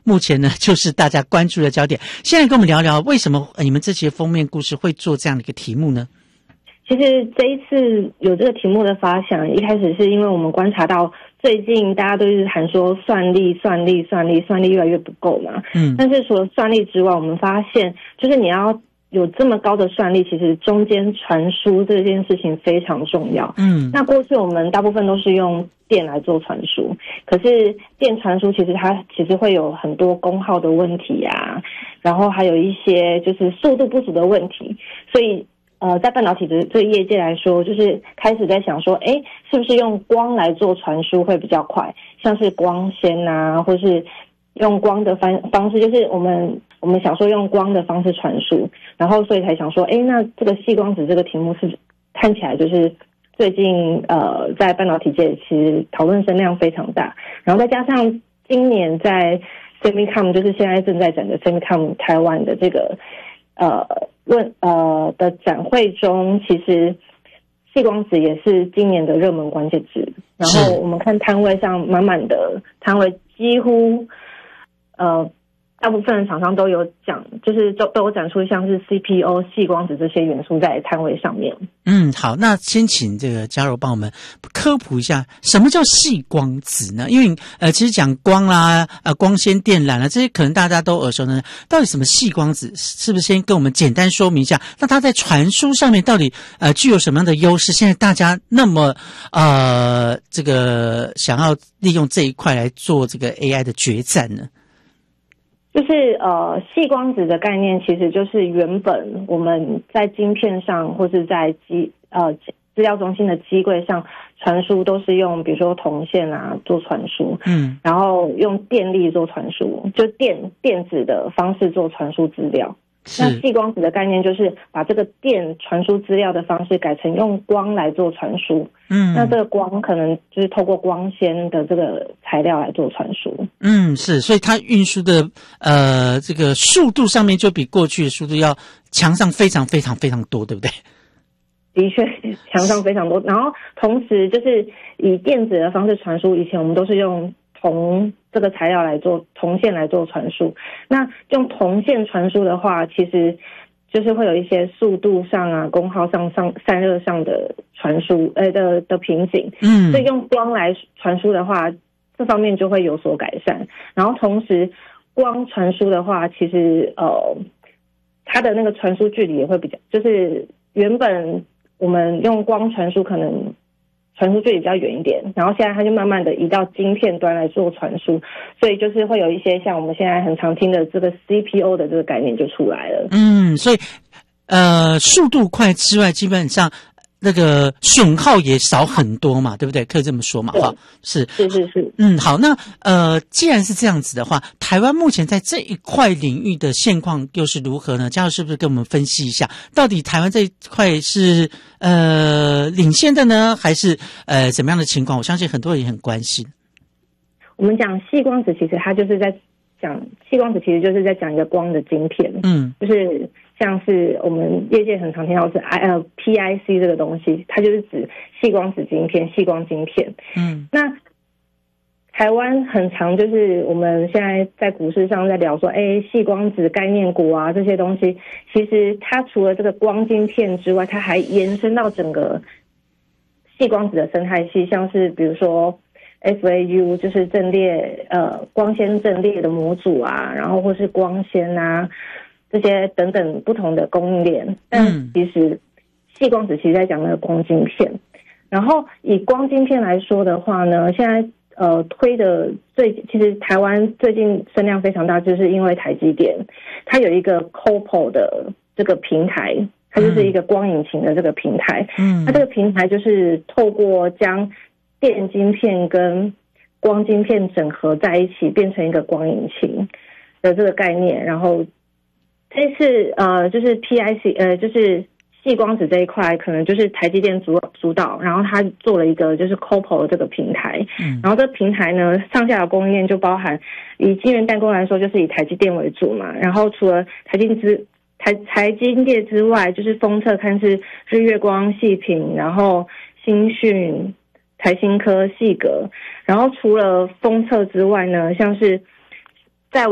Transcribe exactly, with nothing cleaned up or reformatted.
目前呢就是大家关注的焦点。现在跟我们聊聊为什么你们这期封面故事会做这样的一个题目呢？ 其实这一次有这个题目的发想，一开始是因为我们观察到最近大家都一直喊说算力算力算力算力越来越不够嘛，嗯，但是除了算力之外，我们发现就是你要有这么高的算力，其实中间传输这件事情非常重要。嗯，那过去我们大部分都是用电来做传输，可是电传输其实它其实会有很多功耗的问题啊，然后还有一些就是速度不足的问题，所以呃，在半导体的这个业界来说，就是开始在想说，哎，是不是用光来做传输会比较快？像是光纤啊，或是用光的方方式，就是我们我们想说用光的方式传输，然后所以才想说，哎，那这个细光子这个题目是看起来就是最近呃在半导体界其实讨论声量非常大，然后再加上今年在 Semicom 就是现在正在展的 Semicom 台湾的这个呃。论呃的展会中，其实细光子也是今年的热门关键字。然后我们看摊位上满满的摊位，几乎呃大部分厂商都有讲，就是都都有展出像是 C P O、细光子这些元素在摊位上面。 嗯，好，那先请这个嘉柔帮我们科普一下，什么叫细光子呢？因为呃，其实讲光啦、呃，光纤电缆啦，这些可能大家都耳熟能详。到底什么细光子？是不是先跟我们简单说明一下？那它在传输上面到底呃具有什么样的优势？现在大家那么呃这个想要利用这一块来做这个 A I 的决战呢？ 就是呃，细光子的概念其实就是原本我们在晶片上或是在机呃资料中心的机柜上传输都是用比如说铜线啊做传输，嗯，然后用电力做传输，就电电子的方式做传输资料。那细光子的概念就是把这个电传输资料的方式改成用光来做传输。嗯，那这个光可能就是透过光纤的这个材料来做传输。嗯， 是，所以它运输的呃这个速度上面就比过去的速度要强上非常非常非常多，对不对？ 的确强上非常多，然后同时就是以电子的方式传输，以前我们都是用铜这个材料来做铜线来做传输，那用铜线传输的话，其实就是会有一些速度上啊、功耗上、上散热上的传输呃的的瓶颈，嗯，所以用光来传输的话，这方面就会有所改善。然后同时光传输的话，其实呃它的那个传输距离也会比较，就是原本我们用光传输可能传输距离比较远一点，然后现在它就慢慢的移到晶片端来做传输，所以就是会有一些像我们现在很常听的这个 C P O 的这个概念就出来了。 嗯，所以呃速度快之外，基本上那个损耗也少很多嘛，对不对？可以这么说嘛，哈，是是是是， 嗯，好，那呃，既然是这样子的话，台湾目前在这一块领域的现况又是如何呢？嘉柔是不是跟我们分析一下，到底台湾这一块是呃领先的呢，还是呃怎么样的情况？我相信很多人也很关心。 我们讲细光子，其实它就是在讲细光子，其实就是在讲一个光的晶片，嗯，就是像是我们业界很常听到是 I 呃 P I C 这个东西，它就是指细光子晶片、细光晶片。嗯，那台湾很常就是我们现在在股市上在聊说，哎，细光子概念股啊这些东西，其实它除了这个光晶片之外，它还延伸到整个细光子的生态系，像是比如说F A U 就是阵列呃光纤阵列的模组啊，然后或是光纤啊这些等等不同的供应链。但其实细光子其实在讲那个光晶片，然后以光晶片来说的话呢，现在呃推的最其实台湾最近声量非常大，就是因为台积电它有一个 C O P O 的这个平台，它就是一个光引擎的这个平台。嗯，它这个平台就是透过将电晶片跟光晶片整合在一起，变成一个光引擎的这个概念。然后这次呃，就是 P I C 呃，就是细光子这一块，可能就是台积电主主导，然后他做了一个就是 C O P O 的这个平台。嗯，然后这个平台呢，上下的供应链就包含以晶圆代工来说，就是以台积电为主嘛。然后除了台积之台台积电之外，就是封测看是日月光、细品，然后新讯、台新科、细格，然后除了封测之外呢，像是